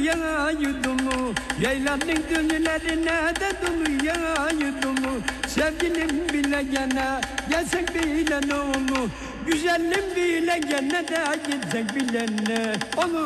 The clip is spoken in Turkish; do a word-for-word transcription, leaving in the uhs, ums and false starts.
dünyayı dolu. Yaylanın dönülerine de dolu yayı dolu. Sevgilim bile gene gelsek bile ne olur. Güzelim bile gene de gitsek bile ne olur.